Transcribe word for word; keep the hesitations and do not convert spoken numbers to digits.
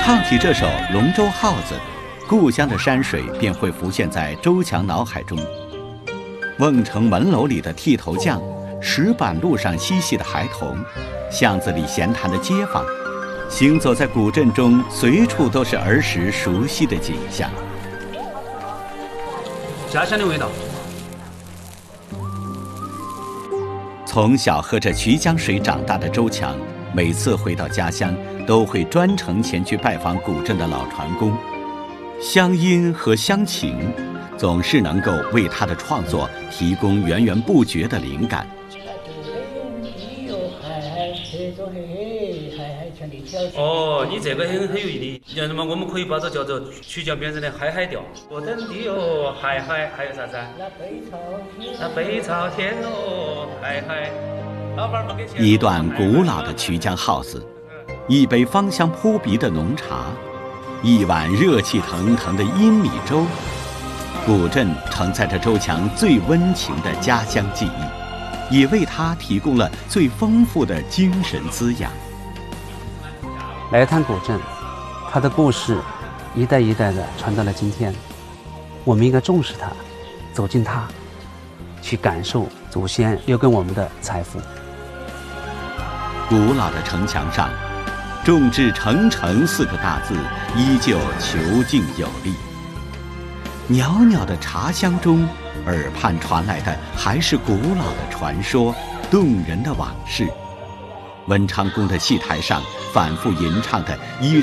唱起这首《龙舟号子》，故乡的山水便会浮现在周强脑海中。瓮城门楼里的剃头匠，石板路上嬉戏的孩童，巷子里闲谈的街坊，行走在古镇中，随处都是儿时熟悉的景象。 家乡的味道。 从小喝着衢江水长大的周强，每次回到家乡，都会专程前去拜访古镇的老船工。乡音和乡情，总是能够为他的创作提供源源不绝的灵感。 哦，你这个很很有意义。那么我们可以把这叫做曲江边上的嗨嗨调。我等的哟，嗨嗨，还有啥子？那北朝天哦，嗨嗨。老板不给钱。 一段古老的衢江号子，一杯芳香扑鼻的浓茶，一碗热气腾腾的阴米粥。古镇承载着周强最温情的家乡记忆，也为他提供了最丰富的精神滋养。 来谈古镇，它的故事一代一代的传到了今天，我们应该重视它，走进它，去感受祖先留给我们的财富。 古老的城墙上，众志成城四个大字依旧遒劲有力。袅袅的茶香中，耳畔传来的还是古老的传说，动人的往事。文昌宫的戏台上反复吟唱的依